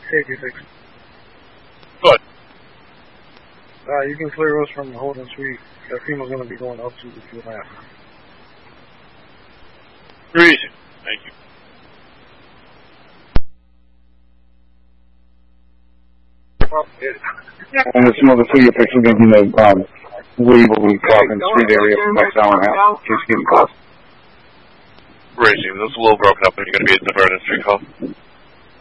Safety 6. Good. You can clear us from the Holden Suite. That female's going to be going up to the fuel lamp. Easy. Thank you. And there's some other video pictures in the Waverly Province Street area for the next hour and a half. Just getting close. Racing. This is a little broken up. Are you going to be at the Vernon Street call?